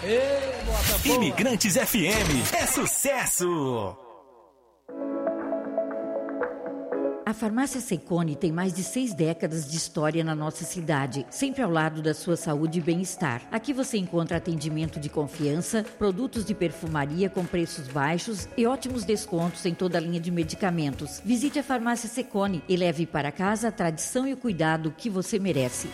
Imigrantes FM é sucesso! A Farmácia Secone tem mais de 6 décadas de história na nossa cidade, sempre ao lado da sua saúde e bem-estar. Aqui você encontra atendimento de confiança, produtos de perfumaria com preços baixos e ótimos descontos em toda a linha de medicamentos. Visite a Farmácia Secone e leve para casa a tradição e o cuidado que você merece.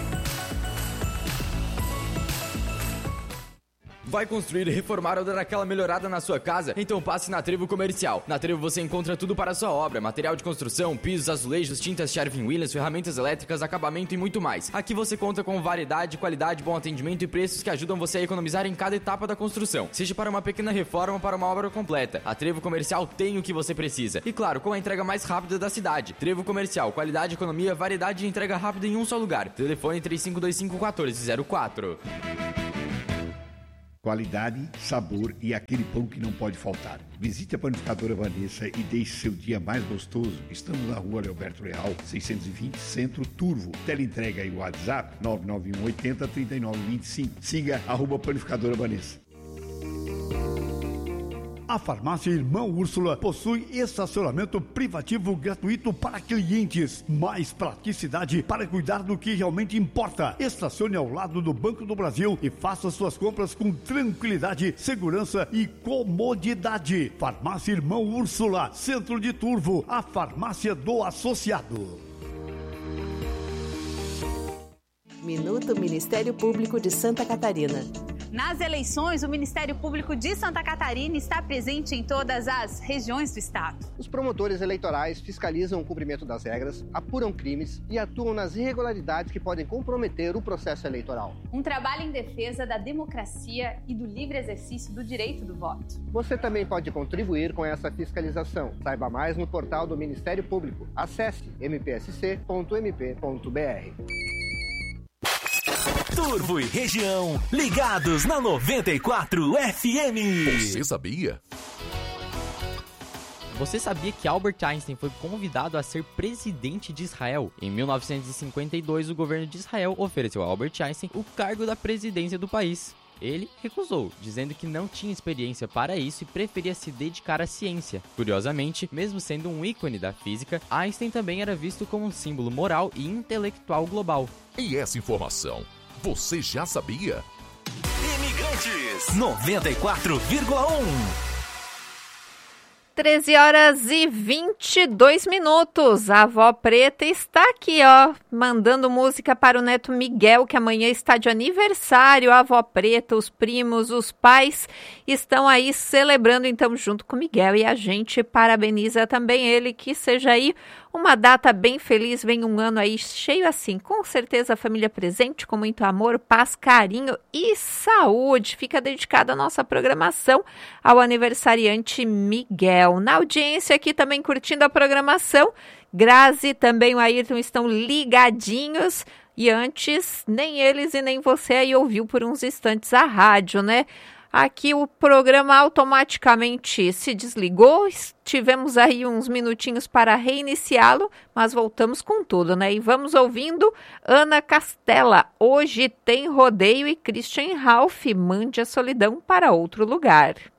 Vai construir, reformar ou dar aquela melhorada na sua casa? Então passe na Trevo Comercial. Na Trevo você encontra tudo para a sua obra: material de construção, pisos, azulejos, tintas Sherwin-Williams, ferramentas elétricas, acabamento e muito mais. Aqui você conta com variedade, qualidade, bom atendimento e preços que ajudam você a economizar em cada etapa da construção, seja para uma pequena reforma ou para uma obra completa. A Trevo Comercial tem o que você precisa. E claro, com a entrega mais rápida da cidade. Trevo Comercial, qualidade, economia, variedade e entrega rápida em um só lugar. Telefone 3525-1404. Qualidade, sabor e aquele pão que não pode faltar. Visite a Panificadora Vanessa e deixe seu dia mais gostoso. Estamos na rua Leoberto Leal, 620, Centro Turvo. Teleentrega e WhatsApp 991 80 3925. Siga @Panificadora Vanessa. A Farmácia Irmã Úrsula possui estacionamento privativo gratuito para clientes. Mais praticidade para cuidar do que realmente importa. Estacione ao lado do Banco do Brasil e faça suas compras com tranquilidade, segurança e comodidade. Farmácia Irmã Úrsula, Centro de Turvo, a farmácia do associado. Minuto Ministério Público de Santa Catarina. Nas eleições, o Ministério Público de Santa Catarina está presente em todas as regiões do estado. Os promotores eleitorais fiscalizam o cumprimento das regras, apuram crimes e atuam nas irregularidades que podem comprometer o processo eleitoral. Um trabalho em defesa da democracia e do livre exercício do direito do voto. Você também pode contribuir com essa fiscalização. Saiba mais no portal do Ministério Público. Acesse mpsc.mp.br. Turvo e região, ligados na 94 FM. Você sabia? Você sabia que Albert Einstein foi convidado a ser presidente de Israel? Em 1952, o governo de Israel ofereceu a Albert Einstein o cargo da presidência do país. Ele recusou, dizendo que não tinha experiência para isso e preferia se dedicar à ciência. Curiosamente, mesmo sendo um ícone da física, Einstein também era visto como um símbolo moral e intelectual global. E essa informação, você já sabia? Imigrantes 94,1. 13h22. A avó Preta está aqui, ó, mandando música para o neto Miguel, que amanhã está de aniversário. A avó Preta, os primos, os pais estão aí celebrando, então, junto com o Miguel. E a gente parabeniza também ele, que seja aí uma data bem feliz, vem um ano aí cheio assim, com certeza a família presente, com muito amor, paz, carinho e saúde. Fica dedicada a nossa programação ao aniversariante Miguel. Na audiência aqui também curtindo a programação, Grazi e também o Ayrton estão ligadinhos. E antes, nem eles e nem você aí ouviu por uns instantes a rádio, né? Aqui o programa automaticamente se desligou, tivemos aí uns minutinhos para reiniciá-lo, mas voltamos com tudo, né? E vamos ouvindo Ana Castela. Hoje tem rodeio e Christian Ralph, mande a solidão para outro lugar.